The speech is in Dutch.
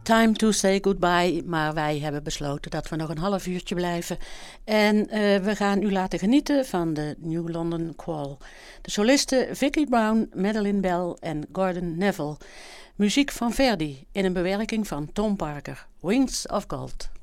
time to say goodbye. Maar wij hebben besloten dat we nog een half uurtje blijven. En we gaan u laten genieten van de New London Call. De solisten Vicki Brown, Madeleine Bell en Gordon Neville. Muziek van Verdi in een bewerking van Tom Parker. Wings of Gold.